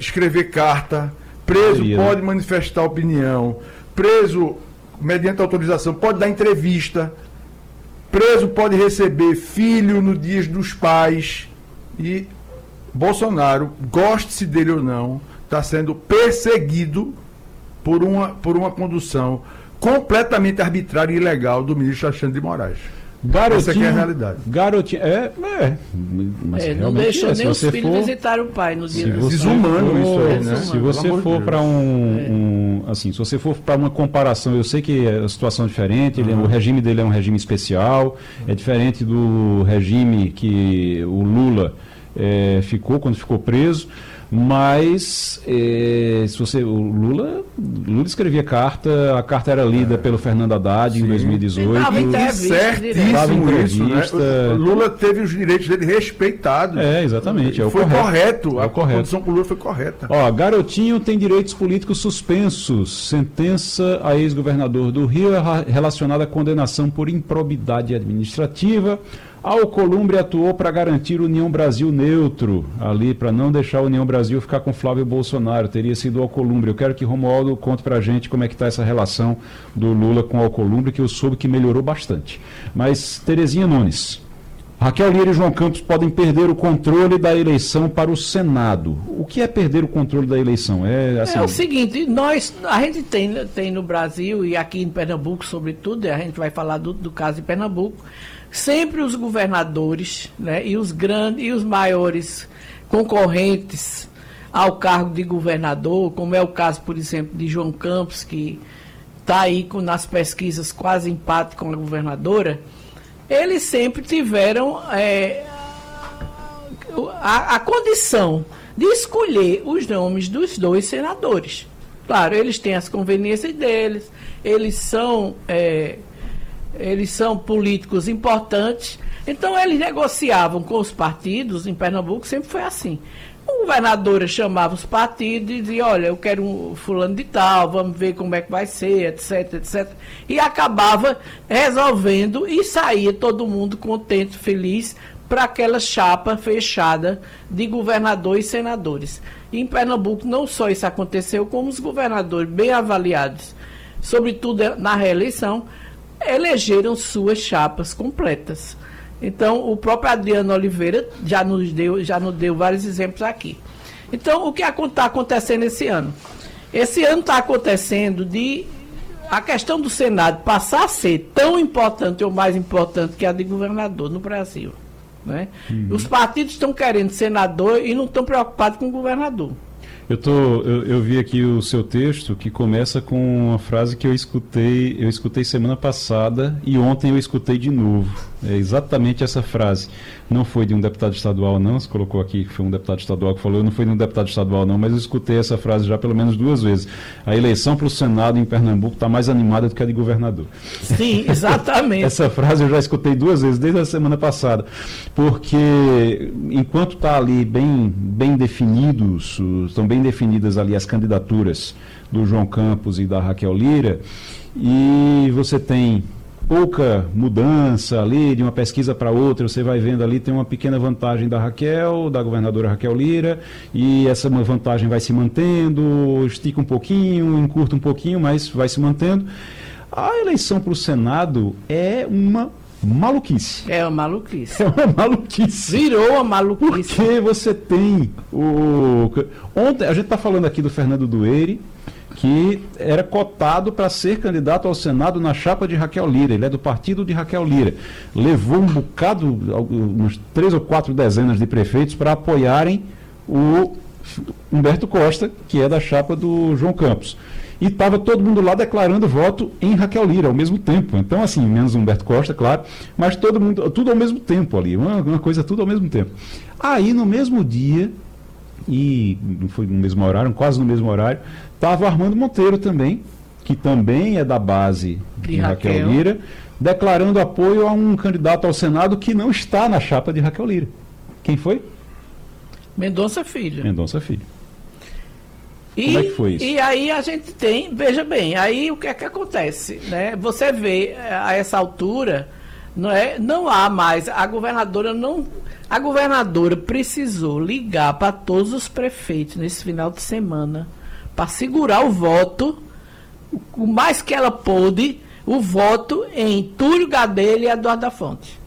escrever carta, preso pode manifestar opinião, preso, mediante autorização, pode dar entrevista, preso pode receber filho no dia dos pais. E Bolsonaro, goste-se dele ou não, está sendo perseguido por uma condução completamente arbitrária e ilegal do ministro Alexandre de Moraes. Essa aqui é a realidade. Garotinho, não deixou nem os filhos visitar o pai no dia do desumano isso aí, né? Se você for para se você for para uma comparação, eu sei que a situação é diferente, o regime dele é um regime especial, é diferente do regime que o Lula ficou quando ficou preso. Mas o Lula escrevia carta, a carta era lida pelo Fernando Haddad em 2018. Certíssimo isso, né? O Lula teve os direitos dele respeitados. Exatamente. Foi correto. A correto. condição com o Lula foi correta. Garotinho tem direitos políticos suspensos. Sentença a ex-governador do Rio relacionada à condenação por improbidade administrativa. A Alcolumbre atuou para garantir União Brasil neutro, ali para não deixar a União Brasil ficar com Flávio Bolsonaro, teria sido o Alcolumbre. Eu quero que Romualdo conte para a gente como é que está essa relação do Lula com o Alcolumbre, que eu soube que melhorou bastante. Mas, Terezinha Nunes, Raquel Lira e João Campos podem perder o controle da eleição para o Senado. O que é perder o controle da eleição? É o seguinte, a gente tem no Brasil e aqui em Pernambuco, sobretudo, a gente vai falar do caso de Pernambuco, sempre os governadores, né, e os grandes e os maiores concorrentes ao cargo de governador, como é o caso, por exemplo, de João Campos, que está aí nas pesquisas quase empate com a governadora, eles sempre tiveram a condição de escolher os nomes dos dois senadores. Claro, eles têm as conveniências deles, eles são políticos importantes, então eles negociavam com os partidos. Em Pernambuco sempre foi assim. O governador chamava os partidos e dizia, olha, eu quero um fulano de tal, vamos ver como é que vai ser, etc, etc. E acabava resolvendo e saía todo mundo contente, feliz, para aquela chapa fechada de governador e senadores. E em Pernambuco não só isso aconteceu, como os governadores bem avaliados, sobretudo na reeleição, elegeram suas chapas completas. Então, o próprio Adriano Oliveira já nos deu vários exemplos aqui. Então, o que está acontecendo esse ano? Esse ano está acontecendo a questão do Senado passar a ser tão importante ou mais importante que a de governador no Brasil. Né? Os partidos estão querendo senador e não estão preocupados com o governador. Eu vi aqui o seu texto, que começa com uma frase que eu escutei semana passada e ontem eu escutei de novo. É exatamente essa frase. Não foi de um deputado estadual, não. Você colocou aqui que foi um deputado estadual que falou. Não foi de um deputado estadual, não, mas eu escutei essa frase já pelo menos 2 vezes. A eleição para o Senado em Pernambuco está mais animada do que a de governador. Sim, exatamente. Essa frase eu já escutei 2 vezes, desde a semana passada. Porque enquanto está ali bem definidos, estão bem definidas ali as candidaturas do João Campos e da Raquel Lira, e você tem pouca mudança ali de uma pesquisa para outra, você vai vendo ali, tem uma pequena vantagem da governadora Raquel Lira, e essa vantagem vai se mantendo, estica um pouquinho, encurta um pouquinho, mas vai se mantendo. A eleição para o Senado é uma maluquice. É uma maluquice. É uma maluquice. Virou uma maluquice. Porque você tem Ontem, a gente está falando aqui do Fernando Dueire, que era cotado para ser candidato ao Senado na chapa de Raquel Lira. Ele é do partido de Raquel Lira. Levou um bocado, umas 3 ou 4 dezenas de prefeitos para apoiarem o Humberto Costa, que é da chapa do João Campos. E estava todo mundo lá declarando voto em Raquel Lira ao mesmo tempo. Então, assim, menos Humberto Costa, claro, mas todo mundo, tudo ao mesmo tempo ali, uma coisa tudo ao mesmo tempo. Aí, no mesmo dia, e não foi no mesmo horário, quase no mesmo horário, estava o Armando Monteiro também, que também é da base de Raquel Lira, declarando apoio a um candidato ao Senado que não está na chapa de Raquel Lira. Quem foi? Mendonça Filho. Mendonça Filho. Como é que foi isso? E aí a gente tem, veja bem, aí o que é que acontece, né? Você vê a essa altura, não há mais, a governadora não A governadora precisou ligar para todos os prefeitos nesse final de semana para segurar o voto, o mais que ela pôde, o voto em Túlio Gadelha e Eduardo da Fonte.